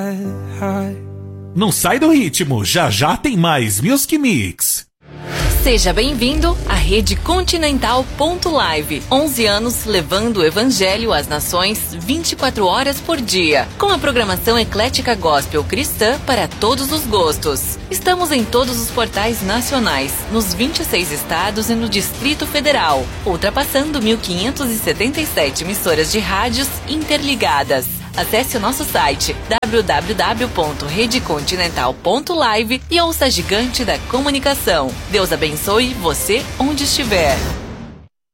Não sai do ritmo, já já tem mais Music Mix. Seja bem-vindo à Rede Continental Live. 11 anos levando o evangelho às nações 24 horas por dia, com a programação eclética gospel cristã para todos os gostos. Estamos em todos os portais nacionais, nos 26 estados e no Distrito Federal, ultrapassando 1.577 emissoras de rádios interligadas. Acesse o nosso site www.redecontinental.live e ouça a gigante da comunicação. Deus abençoe você onde estiver.